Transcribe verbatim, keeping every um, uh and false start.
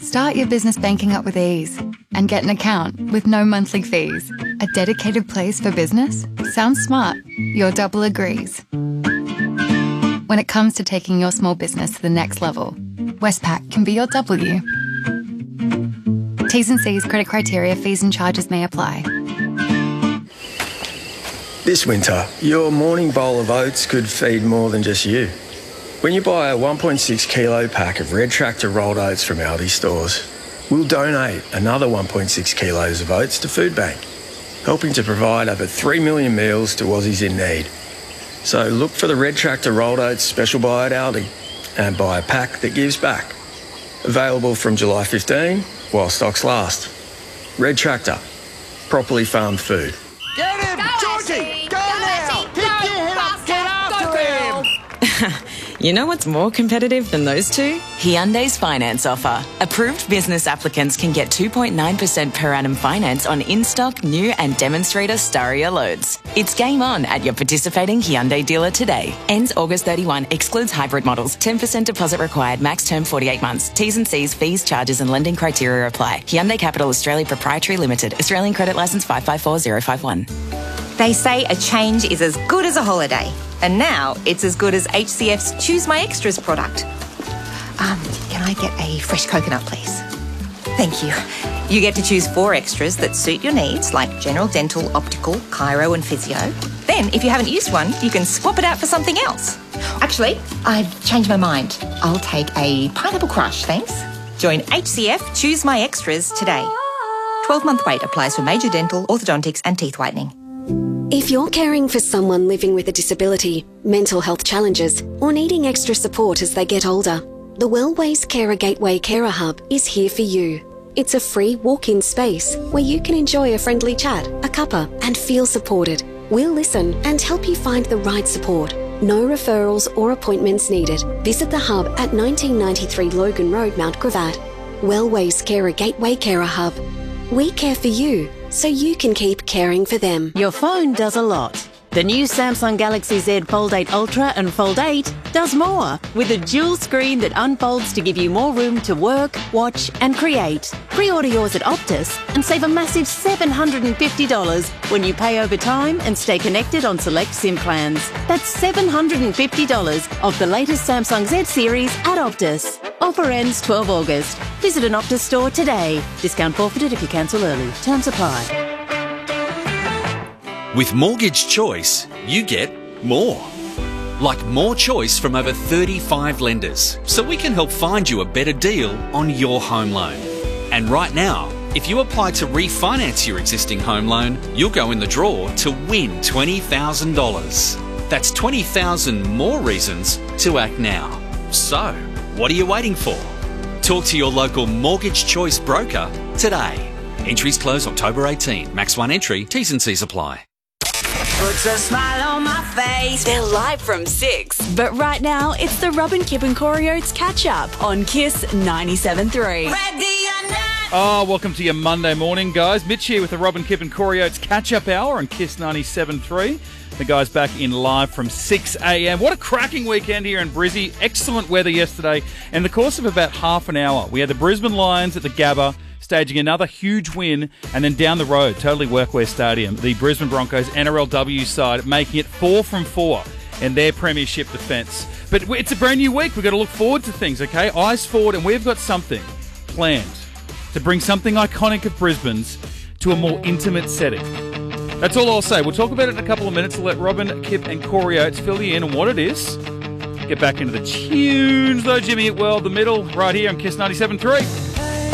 Start your business banking up with ease and get an account with no monthly fees. A dedicated place for business? Sounds smart. Your double agrees. When it comes to taking your small business to the next level, Westpac can be your W. T's and C's, credit criteria, fees and charges may apply. This winter, your morning bowl of oats could feed more than just you. When you buy a one point six kilo pack of Red Tractor rolled oats from Aldi stores, we'll donate another one point six kilos of oats to Food Bank, helping to provide over three million meals to Aussies in need. So look for the Red Tractor rolled oats special buy at Aldi and buy a pack that gives back. Available from July fifteenth while stocks last. Red Tractor, properly farmed food. Get him! Georgie! Go now! Pick your head up! Get after him! You know what's more competitive than those two? Hyundai's finance offer. Approved business applicants can get two point nine percent per annum finance on in-stock, new and demonstrator Staria loads. It's game on at your participating Hyundai dealer today. Ends August thirty-first. Excludes hybrid models. ten percent deposit required. Max term forty-eight months. T's and C's, fees, charges and lending criteria apply. Hyundai Capital Australia Proprietary Limited. Australian Credit Licence five five four zero five one. They say a change is as good as a holiday. And now it's as good as H C F's Choose My Extras product. Um, can I get a fresh coconut, please? Thank you. You get to choose four extras that suit your needs, like general dental, optical, chiro and physio. Then, if you haven't used one, you can swap it out for something else. Actually, I've changed my mind. I'll take a pineapple crush, thanks. Join H C F Choose My Extras today. twelve-month wait applies for major dental, orthodontics and teeth whitening. If you're caring for someone living with a disability, mental health challenges, or needing extra support as they get older, the Wellways Carer Gateway Carer Hub is here for you. It's a free walk-in space where you can enjoy a friendly chat, a cuppa, and feel supported. We'll listen and help you find the right support. No referrals or appointments needed. Visit the hub at nineteen ninety-three Logan Road, Mount Gravatt. Wellways Carer Gateway Carer Hub. We care for you, so you can keep caring for them. Your phone does a lot. The new Samsung Galaxy Z Fold eight Ultra and Fold eight does more, with a dual screen that unfolds to give you more room to work, watch and create. Pre-order yours at Optus and save a massive seven hundred fifty dollars when you pay over time and stay connected on select SIM plans. That's seven hundred fifty dollars off the latest Samsung Z series at Optus. Offer ends twelfth of August. Visit an Optus store today. Discount forfeited if you cancel early. Terms apply. With Mortgage Choice, you get more. Like more choice from over thirty-five lenders, so we can help find you a better deal on your home loan. And right now, if you apply to refinance your existing home loan, you'll go in the draw to win twenty thousand dollars. That's twenty thousand more reasons to act now. So, what are you waiting for? Talk to your local Mortgage Choice broker today. Entries close October eighteenth. Max one entry. T's and C's apply. Puts a smile on my face. They're live from six. But right now, it's the Robin, Kip and Corey Oates catch-up on Kiss ninety-seven point three. Ready or not. Oh, welcome to your Monday morning, guys. Mitch here with the Robin, Kip and Corey Oates catch-up hour on Kiss ninety-seven point three. The guys back in live from six a.m. What a cracking weekend here in Brizzy. Excellent weather yesterday. In the course of about half an hour, we had the Brisbane Lions at the Gabba staging another huge win, and then down the road, Totally Workwear Stadium, the Brisbane Broncos N R L W side making it four from four in their premiership defence. But it's a brand new week. We've got to look forward to things, okay? Eyes forward, and we've got something planned to bring something iconic of Brisbane's to a more intimate setting. That's all I'll say. We'll talk about it in a couple of minutes. I'll let Robin, Kip and Corey Oates fill you in on what it is. Get back into the tunes, though. Jimmy Eat World, the middle, right here on Kiss ninety-seven point three.